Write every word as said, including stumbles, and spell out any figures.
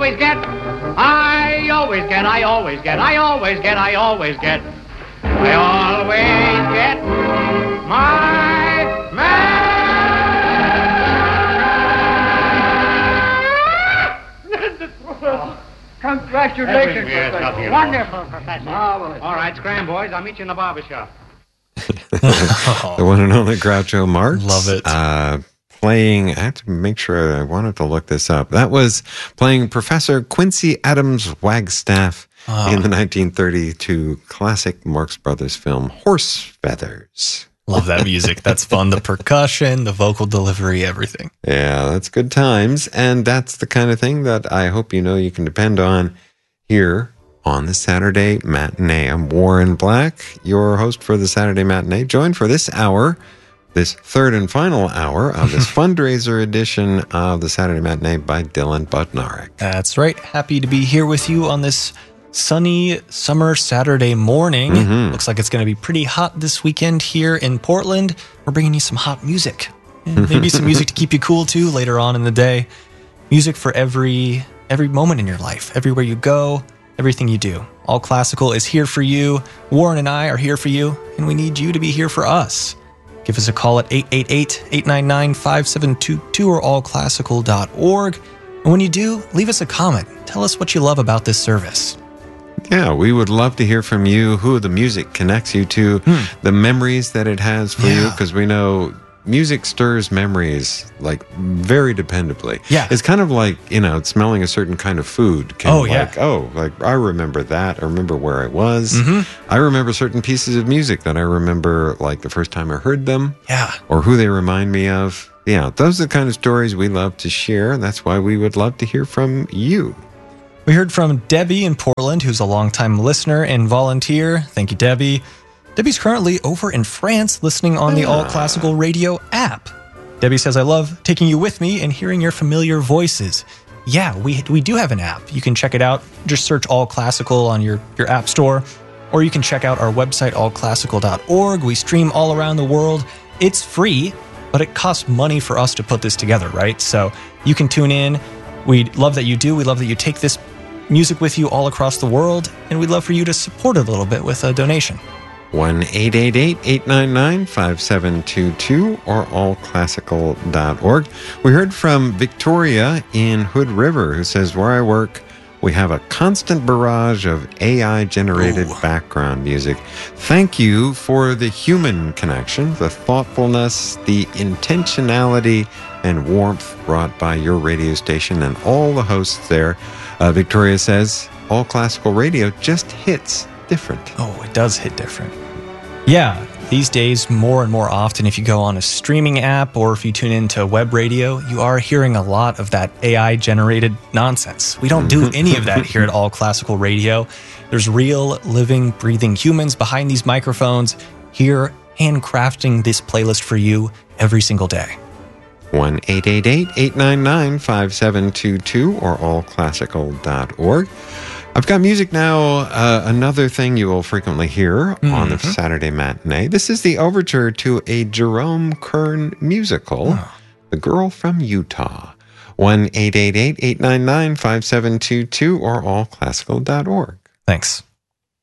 always get, I always get, I always get, I always get, I always get, I always get my man. Congratulations, Yes, Professor. Wonderful, Professor. Marvelous. All right, scram, boys. I'll meet you in the barber shop. The one and only Groucho Marx. Love it. Uh, playing, I have to make sure, I wanted to look this up. That was playing Professor Quincy Adams Wagstaff Oh. in the nineteen thirty-two classic Marx Brothers film Horse Feathers. Love that music. That's fun. The percussion, the vocal delivery, everything. Yeah, that's good times. And that's the kind of thing that I hope you know you can depend on here on the Saturday Matinee. I'm Warren Black, your host for the Saturday Matinee, joined for this hour, this third and final hour of this fundraiser edition of the Saturday Matinee by Dylan Budnarek. That's right. Happy to be here with you on this sunny summer Saturday morning. Mm-hmm. Looks like it's going to be pretty hot this weekend here in Portland. We're bringing you some hot music. And maybe some music to keep you cool too later on in the day. Music for every every moment in your life, everywhere you go, everything you do. All Classical is here for you. Warren and I are here for you, and we need you to be here for us. Give us a call at eight eight eight, eight nine nine, five seven two two or all classical dot org. And when you do, leave us a comment. Tell us what you love about this service. Yeah, we would love to hear from you, who the music connects you to, Hmm. the memories that it has for you, Yeah. because we know music stirs memories like very dependably. Yeah. It's kind of like, you know, smelling a certain kind of food. Can Oh, yeah. like, oh, like I remember that. I remember where I was. Mhm. I remember certain pieces of music that I remember like the first time I heard them Yeah. or who they remind me of. Yeah, those are the kind of stories we love to share. And that's why we would love to hear from you. We heard from Debbie in Portland, who's a longtime listener and volunteer. Thank you, Debbie. Debbie's currently over in France listening on the All Classical Radio app. Debbie says, I love taking you with me and hearing your familiar voices. Yeah, we we do have an app. You can check it out. Just search All Classical on your, your app store, or you can check out our website, all classical dot org. We stream all around the world. It's free, but it costs money for us to put this together, right? So you can tune in. We love that you do. We love that you take this music with you all across the world, and we'd love for you to support it a little bit with a donation. one eight eight eight, eight nine nine, five seven two two or all classical dot org. We heard from Victoria in Hood River, who says, where I work, we have a constant barrage of A I-generated Ooh. background music. Thank you for the human connection, the thoughtfulness, the intentionality, and warmth brought by your radio station and all the hosts there. Uh, Victoria says, All Classical Radio just hits different. Oh, it does hit different. Yeah, these days, more and more often, if you go on a streaming app or if you tune into web radio, you are hearing a lot of that A I-generated nonsense. We don't do any of that here at All Classical Radio. There's real, living, breathing humans behind these microphones here handcrafting this playlist for you every single day. one eight eight eight, eight nine nine, five seven two two or all classical dot org. I've got music now, uh, another thing you will frequently hear mm-hmm. on the Saturday Matinee. This is the overture to a Jerome Kern musical, oh. The Girl from Utah. one eight eight eight, eight nine nine, five seven two two or all classical dot org. Thanks.